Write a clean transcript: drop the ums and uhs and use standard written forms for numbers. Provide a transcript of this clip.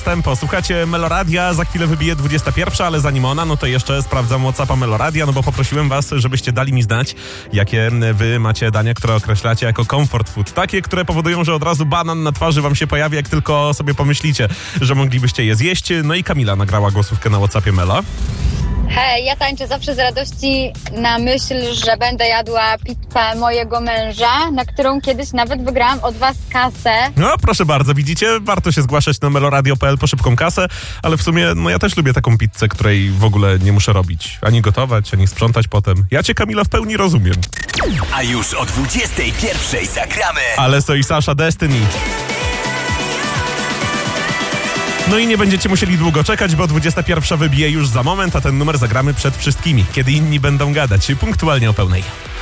Tempo. Słuchacie Meloradia, za chwilę wybije 21, ale zanim ona, no to jeszcze sprawdzam WhatsAppa Meloradia, no bo poprosiłem was, żebyście dali mi znać, jakie wy macie dania, które określacie jako comfort food. Takie, które powodują, że od razu banan na twarzy wam się pojawi, jak tylko sobie pomyślicie, że moglibyście je zjeść. No i Kamila nagrała głosówkę na WhatsAppie Mela. Hej, ja tańczę zawsze z radości na myśl, że będę jadła pizzę mojego męża, na którą kiedyś nawet wygrałam od was kasę. No proszę bardzo, widzicie, warto się zgłaszać na meloradio.pl po szybką kasę, ale w sumie, no ja też lubię taką pizzę, której w ogóle nie muszę robić, ani gotować, ani sprzątać potem. Ja cię, Kamila, w pełni rozumiem. A już o 21 zagramy. Alesso i Sasha Destiny. No i nie będziecie musieli długo czekać, bo 21 wybije już za moment, a ten numer zagramy przed wszystkimi, kiedy inni będą gadać, punktualnie o pełnej.